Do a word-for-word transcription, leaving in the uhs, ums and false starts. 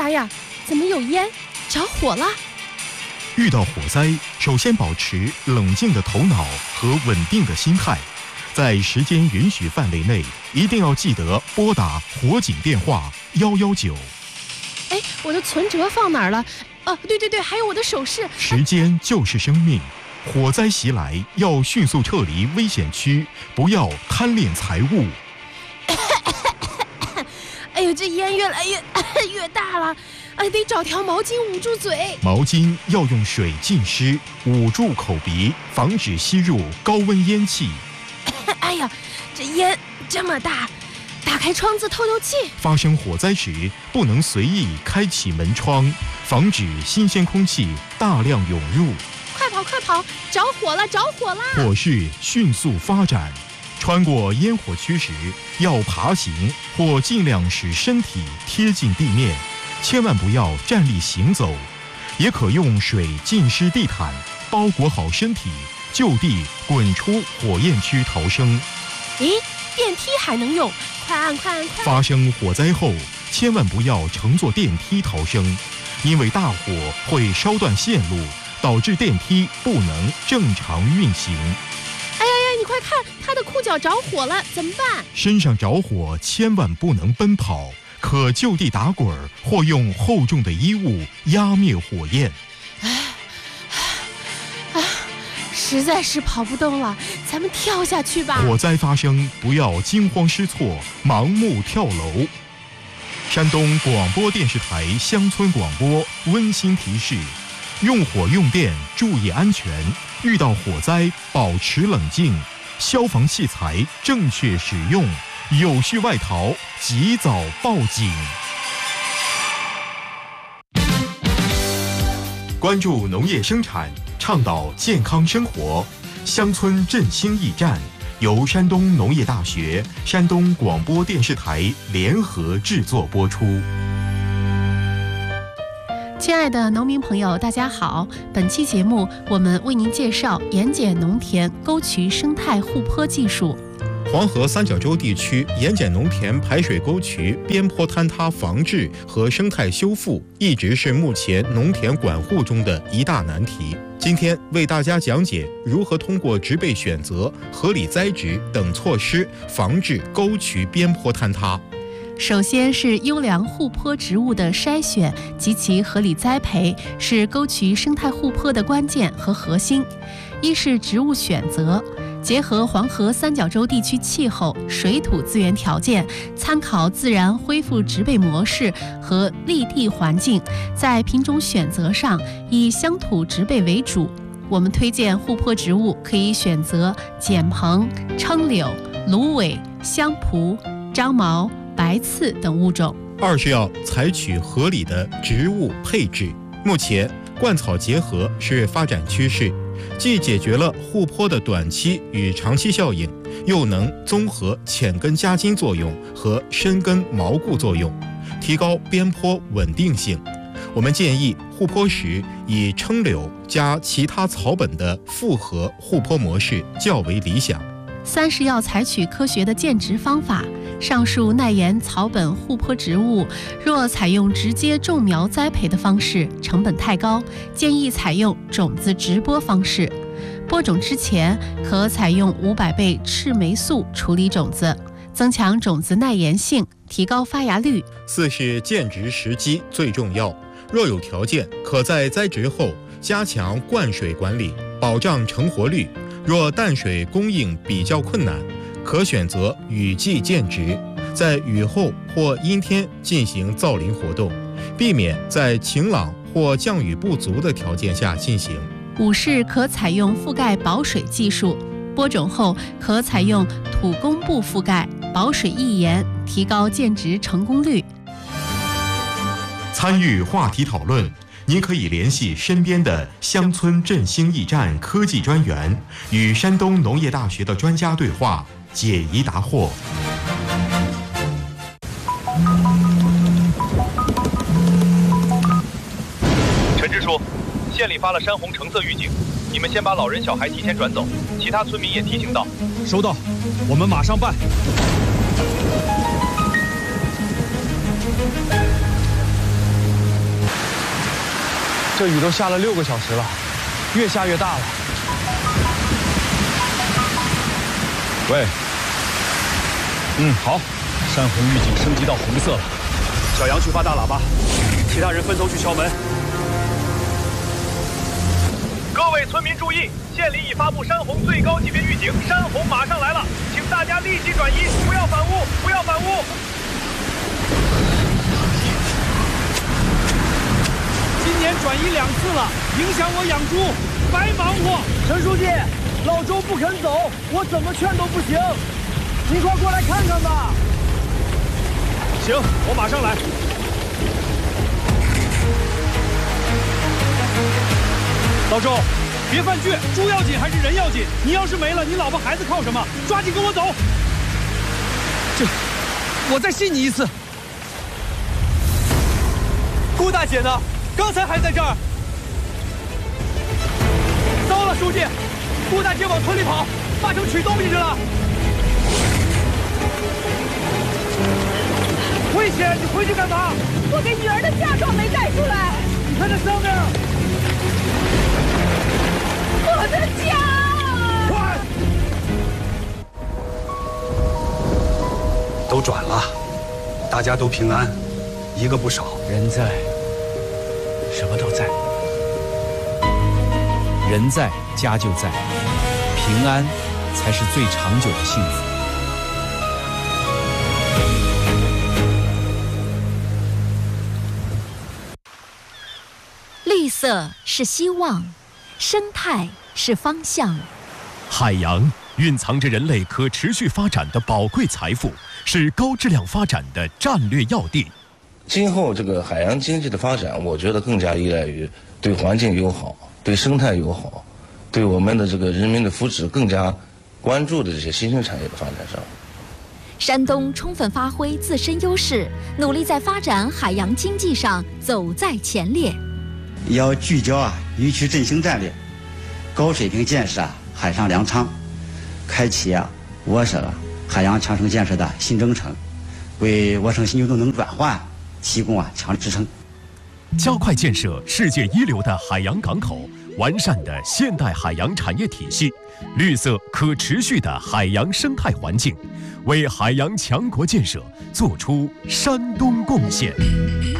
哎呀，怎么有烟？着火了！ 遇到火灾，首先保持冷静的头脑和稳定的心态，在时间允许范围内，一定要记得拨打火警电话一一九。 哎，我的存折放哪儿了？哦、啊，对对对，还有我的首饰。 时间就是生命，火灾袭来要迅速撤离危险区，不要贪恋财物。 哎呦，这烟越来越越大了，哎，得找条毛巾捂住嘴。 毛巾要用水浸湿，捂住口鼻，防止吸入高温烟气。 哎呀，这烟这么大，打开窗子透透气。 发生火灾时，不能随意开启门窗，防止新鲜空气大量涌入。 快跑快跑，着火了着火了！ 火势迅速发展。穿过烟火区时，要爬行或尽量使身体贴近地面，千万不要站立行走。也可用水浸湿地毯，包裹好身体，就地滚出火焰区逃生。 咦，电梯还能用？快按快按快！ 发生火灾后，千万不要乘坐电梯逃生，因为大火会烧断线路，导致电梯不能正常运行。 哎呀呀，你快看，他的裤脚着火了，怎么办？ 身上着火千万不能奔跑，可就地打滚或用厚重的衣物压灭火焰。 哎，哎，实在是跑不动了，咱们跳下去吧。 火灾发生，不要惊慌失措，盲目跳楼。山东广播电视台乡村广播温馨提示：用火用电注意安全，遇到火灾保持冷静，消防器材正确使用，有序外逃及早报警。关注农业生产，倡导健康生活，乡村振兴驿站由山东农业大学、山东广播电视台联合制作播出。 亲爱的农民朋友，大家好！本期节目我们为您介绍盐碱农田沟渠生态护坡技术。 黄河三角洲地区盐碱农田排水沟渠边坡坍塌防治和生态修复，一直是目前农田管护中的一大难题。今天为大家讲解如何通过植被选择、合理栽植等措施，防治沟渠边坡坍塌。 首先是优良护坡植物的筛选及其合理栽培，是沟渠生态护坡的关键和核心。一是植物选择，结合黄河三角洲地区气候、水土资源条件，参考自然恢复植被模式和立地环境，在品种选择上以乡土植被为主。我们推荐护坡植物可以选择碱蓬、称柳、芦苇、香蒲、樟毛、白刺等物种。 二是要采取合理的植物配置。目前灌草结合是发展趋势，既解决了护坡的短期与长期效应，又能综合浅根夹筋作用和深根锚固作用，提高边坡稳定性。我们建议护坡时以称柳加其他草本的复合护坡模式较为理想。 三是要采取科学的建植方法。上述耐盐草本护坡植物，若采用直接种苗栽培的方式，成本太高，建议采用种子直播方式。播种之前，可采用五百倍赤霉素处理种子，增强种子耐盐性，提高发芽率。 四是建植时机最重要，若有条件，可在栽植后加强灌水管理，保障成活率。若淡水供应比较困难，可选择雨季建植，在雨后或阴天进行造林活动，避免在晴朗或降雨不足的条件下进行。 五是可采用覆盖保水技术，播种后可采用土工布覆盖，保水抑盐，提高建植成功率。 参与话题讨论，您可以联系身边的乡村振兴驿站科技专员，与山东农业大学的专家对话，解疑答惑。 陈支书，县里发了山洪橙色预警，你们先把老人小孩提前转走，其他村民也提醒到。 收到，我们马上办。 这雨都下了六个小时了，越下越大了。喂，嗯，好，山洪预警升级到红色了。小杨去发大喇叭，其他人分头去敲门。 各位村民注意，县里已发布山洪最高级别预警，山洪马上来了，请大家立即转移，不要反屋，不要反屋。 今年转移两次了，影响我养猪，白忙活。 陈书记，老周不肯走，我怎么劝都不行，你快过来看看吧。 行，我马上来。老周，别犯倔，猪要紧还是人要紧？你要是没了，你老婆孩子靠什么？抓紧跟我走。这，我再信你一次。顾大姐呢？刚才还在这儿。糟了，书记，顾大姐往村里跑，八成取东西去了。危险！你回去干嘛？ 我给女儿的嫁妆没带出来。 你看这上面。 我的家！ 快！ 都转了，大家都平安，一个不少。 人在，什么都在。 人在，家就在，平安才是最长久的幸福。 绿色是希望，生态是方向。 海洋蕴藏着人类可持续发展的宝贵财富，是高质量发展的战略要地。 今后这个海洋经济的发展，我觉得更加依赖于对环境友好、对生态友好、对我们的这个人民的福祉更加关注的这些新兴产业的发展上。 山东充分发挥自身优势，努力在发展海洋经济上走在前列。 要聚焦啊渔区振兴战略，高水平建设啊海上粮仓，开启啊我省啊海洋强省建设的新征程，为我省新旧动能转换提供啊强支撑。 加快建设世界一流的海洋港口，完善的现代海洋产业体系，绿色可持续的海洋生态环境，为海洋强国建设做出山东贡献。